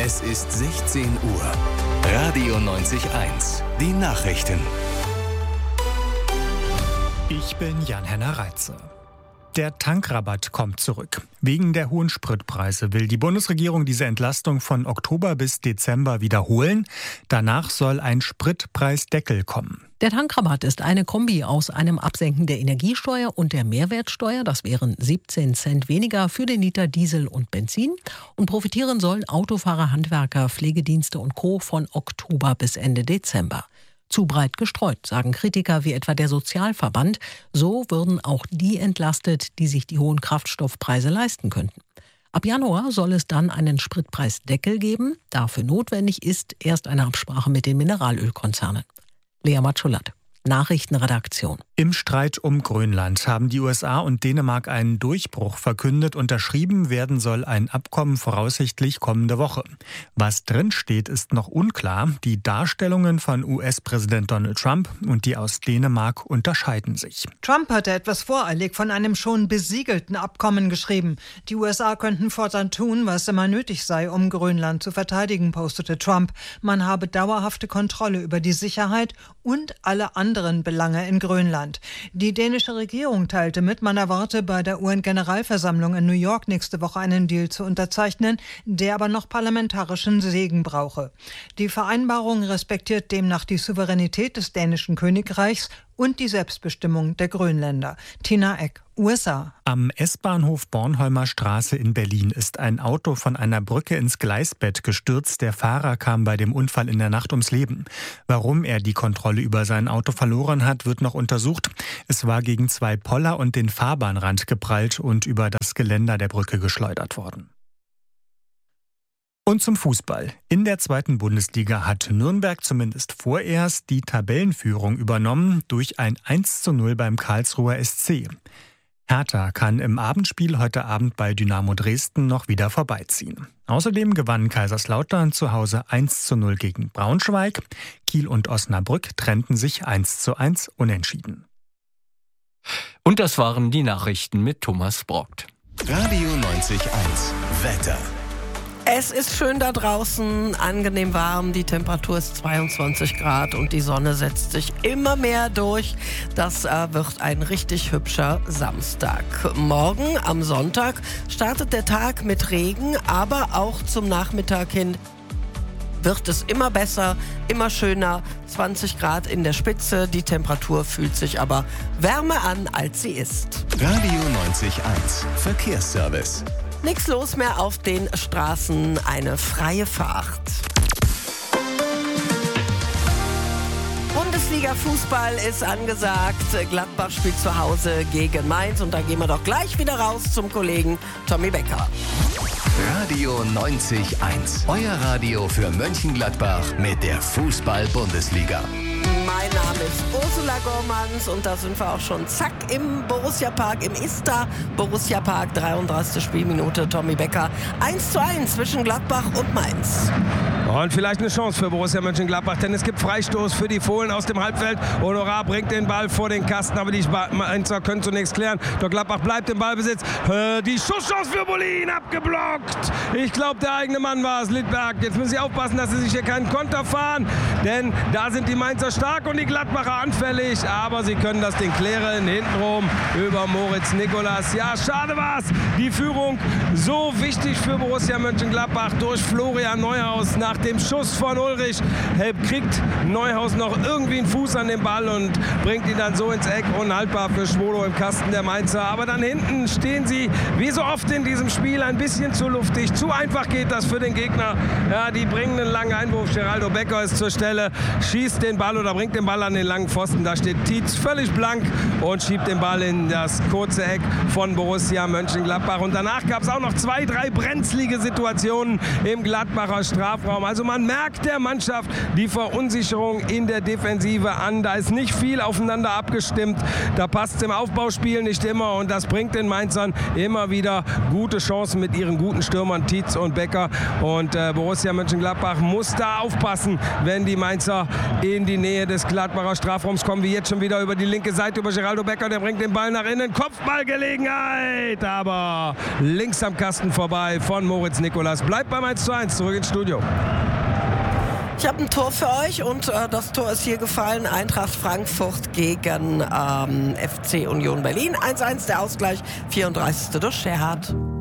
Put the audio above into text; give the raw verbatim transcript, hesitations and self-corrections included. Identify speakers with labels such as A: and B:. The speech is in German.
A: Es ist sechzehn Uhr. Radio neunzig Komma eins. Die Nachrichten.
B: Ich bin Jan-Henner Reitze. Der Tankrabatt kommt zurück. Wegen der hohen Spritpreise will die Bundesregierung diese Entlastung von Oktober bis Dezember wiederholen. Danach soll ein Spritpreisdeckel kommen.
C: Der Tankrabatt ist eine Kombi aus einem Absenken der Energiesteuer und der Mehrwertsteuer. Das wären siebzehn Cent weniger für den Liter Diesel und Benzin. Und profitieren sollen Autofahrer, Handwerker, Pflegedienste und Co. von Oktober bis Ende Dezember. Zu breit gestreut, sagen Kritiker wie etwa der Sozialverband. So würden auch die entlastet, die sich die hohen Kraftstoffpreise leisten könnten. Ab Januar soll es dann einen Spritpreisdeckel geben. Dafür notwendig ist erst eine Absprache mit den Mineralölkonzernen. Lea Matschulat, Nachrichtenredaktion.
B: Im Streit um Grönland haben die U S A und Dänemark einen Durchbruch verkündet. Unterschrieben werden soll ein Abkommen voraussichtlich kommende Woche. Was drinsteht, ist noch unklar. Die Darstellungen von U S-Präsident Donald Trump und die aus Dänemark unterscheiden sich.
D: Trump hatte etwas voreilig von einem schon besiegelten Abkommen geschrieben. Die U S A könnten fortan tun, was immer nötig sei, um Grönland zu verteidigen, postete Trump. Man habe dauerhafte Kontrolle über die Sicherheit und alle anderen Belange in Grönland. Die dänische Regierung teilte mit, man erwarte bei der U N-Generalversammlung in New York nächste Woche einen Deal zu unterzeichnen, der aber noch parlamentarischen Segen brauche. Die Vereinbarung respektiert demnach die Souveränität des dänischen Königreichs und die Selbstbestimmung der Grönländer. Tina Eck, U S A.
B: Am S-Bahnhof Bornholmer Straße in Berlin ist ein Auto von einer Brücke ins Gleisbett gestürzt. Der Fahrer kam bei dem Unfall in der Nacht ums Leben. Warum er die Kontrolle über sein Auto verloren hat, wird noch untersucht. Es war gegen zwei Poller und den Fahrbahnrand geprallt und über das Geländer der Brücke geschleudert worden. Und zum Fußball. In der zweiten Bundesliga hat Nürnberg zumindest vorerst die Tabellenführung übernommen durch ein eins zu null beim Karlsruher S C. Hertha kann im Abendspiel heute Abend bei Dynamo Dresden noch wieder vorbeiziehen. Außerdem gewann Kaiserslautern zu Hause eins zu null gegen Braunschweig. Kiel und Osnabrück trennten sich eins zu eins unentschieden.
E: Und das waren die Nachrichten mit Thomas Brockt.
A: Radio neunzig Komma eins. Wetter.
F: Es ist schön da draußen, angenehm warm, die Temperatur ist zweiundzwanzig Grad und die Sonne setzt sich immer mehr durch. Das äh, wird ein richtig hübscher Samstag. Morgen am Sonntag startet der Tag mit Regen, aber auch zum Nachmittag hin wird es immer besser, immer schöner. zwanzig Grad in der Spitze, die Temperatur fühlt sich aber wärmer an, als sie ist.
A: Radio neunzig Komma eins. Verkehrsservice.
F: Nichts los mehr auf den Straßen, eine freie Fahrt. Bundesliga-Fußball ist angesagt. Gladbach spielt zu Hause gegen Mainz. Und da gehen wir doch gleich wieder raus zum Kollegen Tommy Becker.
A: Radio neunzig Komma eins. Euer Radio für Mönchengladbach mit der Fußball-Bundesliga.
F: Mein Name ist Ursula Gormans und da sind wir auch schon zack im Borussia-Park, im Ista Borussia-Park, dreiunddreißigste Spielminute, Tommy Becker, eins zu eins zwischen Gladbach und Mainz.
G: Und vielleicht eine Chance für Borussia Mönchengladbach, denn es gibt Freistoß für die Fohlen aus dem Halbfeld. Honorar bringt den Ball vor den Kasten, aber die Mainzer können zunächst klären. Doch Gladbach bleibt im Ballbesitz. Die Schusschance für Bolin, abgeblockt. Ich glaube, der eigene Mann war es, Littberg. Jetzt müssen Sie aufpassen, dass Sie sich hier keinen Konter fahren, denn da sind die Mainzer stark und die Gladbacher anfällig. Aber sie können das Ding klären, hintenrum über Moritz Nikolas. Ja, schade war's. Die Führung so wichtig für Borussia Mönchengladbach durch Florian Neuhaus nach dem Schuss von Ulrich. Kriegt Neuhaus noch irgendwie einen Fuß an den Ball und bringt ihn dann so ins Eck. Unhaltbar für Schwolo im Kasten der Mainzer. Aber dann hinten stehen sie, wie so oft in diesem Spiel, ein bisschen zu luftig. Zu einfach geht das für den Gegner. Ja, die bringen einen langen Einwurf. Geraldo Becker ist zur Stelle, schießt den Ball oder bringt den Ball an den langen Pfosten. Da steht Tietz völlig blank und schiebt den Ball in das kurze Eck von Borussia Mönchengladbach. Und danach gab es auch noch zwei, drei brenzlige Situationen im Gladbacher Strafraum. Also man merkt der Mannschaft die Verunsicherung in der Defensive an. Da ist nicht viel aufeinander abgestimmt. Da passt es im Aufbauspiel nicht immer und das bringt den Mainzern immer wieder gute Chancen mit ihren guten Stürmern Tietz und Becker. Und äh, Borussia Mönchengladbach muss da aufpassen, wenn die Mainzer in die Nähe Nähe des Gladbacher Strafraums kommen wir jetzt schon wieder über die linke Seite, über Geraldo Becker, der bringt den Ball nach innen, Kopfballgelegenheit, aber links am Kasten vorbei von Moritz Nicolas. Bleibt beim eins zu eins, zurück ins Studio.
F: Ich habe ein Tor für euch und äh, das Tor ist hier gefallen. Eintracht Frankfurt gegen ähm, F C Union Berlin. eins eins der Ausgleich, vierunddreißigste durch Scherhardt.